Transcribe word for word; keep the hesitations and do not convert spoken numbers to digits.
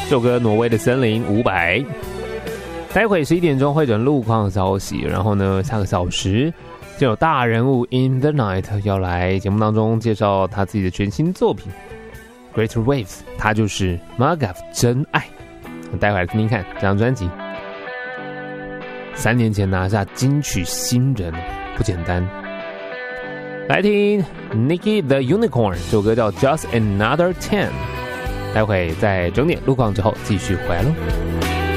这首歌挪威的森林伍佰。待会十一点钟会转路况消息，然后呢，下个小时就有大人物 In the Night 要来节目当中介绍他自己的全新作品 Greater Waves， 他就是 Magav 真爱。待会来听听看这张专辑。三年前拿下金曲新人不简单，来听 Nicki the Unicorn， 这首歌叫 Just Another Ten。待会在整点路况之后继续回来喽。